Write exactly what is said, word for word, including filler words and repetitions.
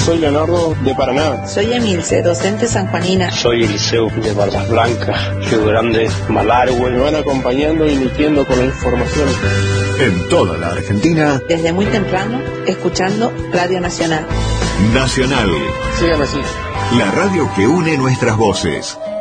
Soy Leonardo de Paraná. Soy Emilce, docente sanjuanina. Soy Eliseo de Barbas Blancas, Río Grande, Malargüe. Me van acompañando y nutriendo con la información. En toda la Argentina. Desde muy temprano, escuchando Radio Nacional. Nacional. Síganme así. La radio que une nuestras voces.